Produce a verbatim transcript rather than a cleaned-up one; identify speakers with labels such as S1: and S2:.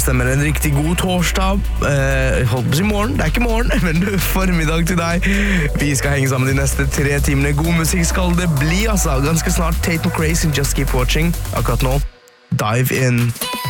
S1: stemmer en riktig god torsdag. Eh, jeg holdt på å si morgen, det er ikke morgen, men formiddag til deg. Vi skal henge sammen de neste tre timene. God musikk skal det bli, altså. Ganske snart Tate McRae sin Just Keep Watching. Akkurat nå, Dive In.